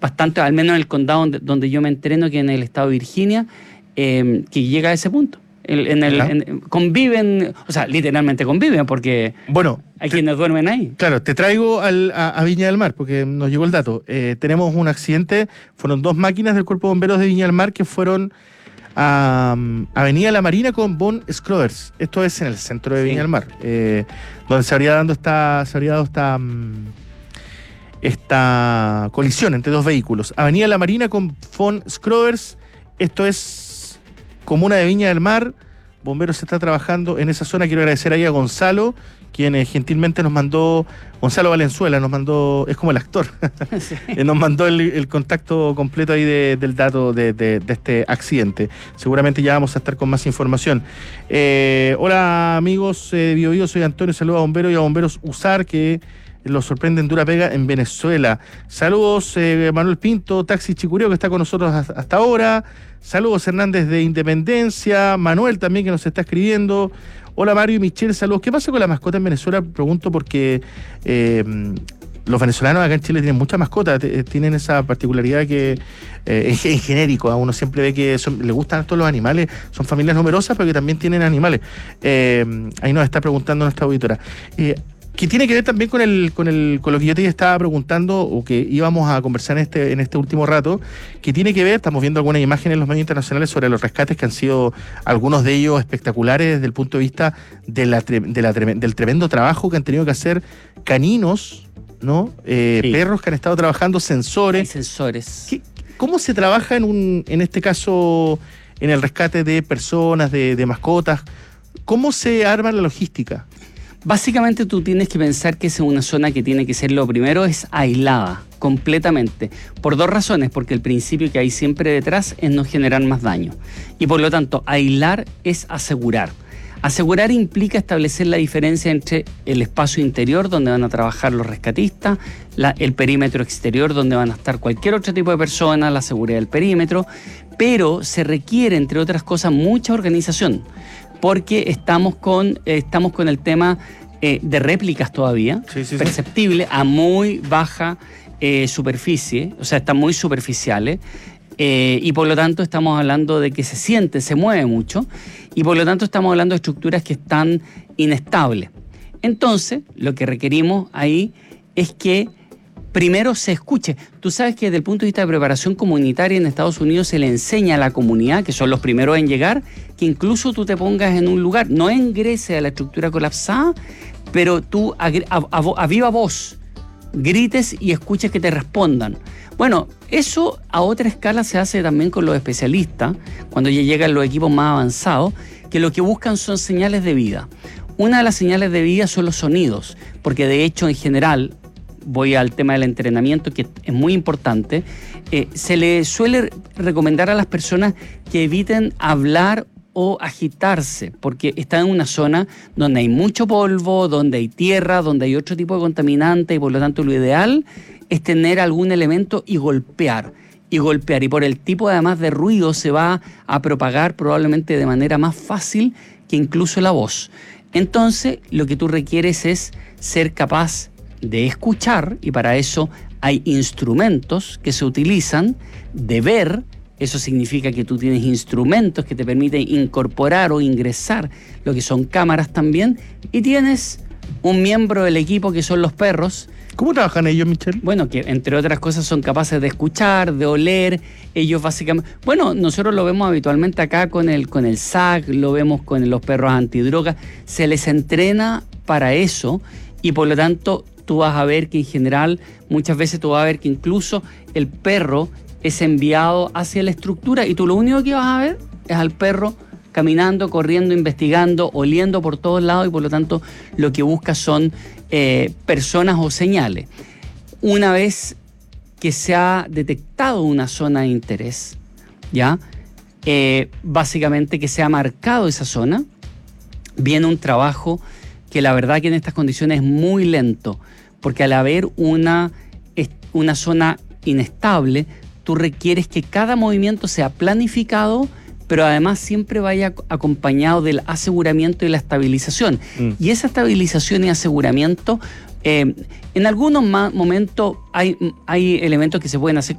bastante, al menos en el condado donde yo me entreno, que en el estado de Virginia, que llega a ese punto. Conviven, o sea, literalmente conviven, porque hay quienes duermen ahí. Claro, te traigo a Viña del Mar, porque nos llegó el dato. Tenemos un accidente, fueron 2 máquinas del Cuerpo de Bomberos de Viña del Mar que fueron a Avenida La Marina con Von Scroers. Esto es en el centro de Viña del Mar, donde se habría dado esta colisión entre 2 vehículos. Avenida La Marina con Von Scroers, esto es comuna de Viña del Mar. Bomberos está trabajando en esa zona. Quiero agradecer ahí a Gonzalo, quien gentilmente nos mandó, Gonzalo Valenzuela, nos mandó, es como el actor, sí. Nos mandó el contacto completo ahí del dato de este accidente. Seguramente ya vamos a estar con más información. Hola amigos de Bio Bio, soy Antonio, saludos a Bomberos y a Bomberos USAR, que los sorprende en dura pega en Venezuela. Saludos Manuel Pinto, Taxi Chicureo, que está con nosotros hasta ahora. Saludos Hernández de Independencia, Manuel también, que nos está escribiendo. Hola Mario y Michelle, saludos. ¿Qué pasa con la mascota en Venezuela? Pregunto porque los venezolanos acá en Chile tienen muchas mascotas, tienen esa particularidad que en genérico, a uno siempre ve que le gustan todos los animales, son familias numerosas, pero que también tienen animales. Ahí nos está preguntando nuestra auditora. Que tiene que ver también con lo que yo te estaba preguntando, o que íbamos a conversar en este último rato, que tiene que ver, estamos viendo algunas imágenes en los medios internacionales sobre los rescates que han sido, algunos de ellos espectaculares desde el punto de vista del tremendo trabajo que han tenido que hacer caninos, ¿no? Sí. Perros que han estado trabajando, sensores. Hay sensores. ¿Cómo se trabaja en este caso, en el rescate de personas, de mascotas? ¿Cómo se arma la logística? Básicamente tú tienes que pensar que es una zona que tiene que ser, lo primero, es aislada completamente, por 2 razones, porque el principio que hay siempre detrás es no generar más daño, y por lo tanto aislar es asegurar. Asegurar implica establecer la diferencia entre el espacio interior donde van a trabajar los rescatistas, el perímetro exterior donde van a estar cualquier otro tipo de persona, la seguridad del perímetro, pero se requiere, entre otras cosas, mucha organización, porque estamos con el tema de réplicas todavía, perceptible a muy baja superficie, o sea, están muy superficiales, y por lo tanto estamos hablando de que se mueve mucho, y por lo tanto estamos hablando de estructuras que están inestables. Entonces, lo que requerimos ahí es que primero se escuche. Tú sabes que desde el punto de vista de preparación comunitaria en Estados Unidos se le enseña a la comunidad, que son los primeros en llegar, que incluso tú te pongas en un lugar, no ingreses a la estructura colapsada, pero tú a viva voz grites y escuches que te respondan. Bueno, eso a otra escala se hace también con los especialistas, cuando ya llegan los equipos más avanzados, que lo que buscan son señales de vida. Una de las señales de vida son los sonidos, porque de hecho en general, voy al tema del entrenamiento, que es muy importante, se le suele recomendar a las personas que eviten hablar o agitarse, porque están en una zona donde hay mucho polvo, donde hay tierra, donde hay otro tipo de contaminante, y por lo tanto lo ideal es tener algún elemento y golpear. Y por el tipo además de ruido se va a propagar probablemente de manera más fácil que incluso la voz. Entonces lo que tú requieres es ser capaz de escuchar, y para eso hay instrumentos que se utilizan, de ver. Eso significa que tú tienes instrumentos que te permiten incorporar o ingresar lo que son cámaras también, y tienes un miembro del equipo que son los perros. ¿Cómo trabajan ellos, Michelle? Bueno, que entre otras cosas son capaces de escuchar, de oler. Ellos básicamente... Bueno, nosotros lo vemos habitualmente acá con el SAC, lo vemos con los perros antidrogas. Se les entrena para eso, y por lo tanto tú vas a ver que en general, muchas veces tú vas a ver que incluso el perro es enviado hacia la estructura, y tú lo único que vas a ver es al perro caminando, corriendo, investigando, oliendo por todos lados, y por lo tanto lo que busca son personas o señales. Una vez que se ha detectado una zona de interés, ¿ya? Básicamente que se ha marcado esa zona, viene un trabajo que la verdad que en estas condiciones es muy lento, porque al haber una zona inestable, tú requieres que cada movimiento sea planificado, pero además siempre vaya acompañado del aseguramiento y la estabilización. Y esa estabilización y aseguramiento, en algunos momentos hay elementos que se pueden hacer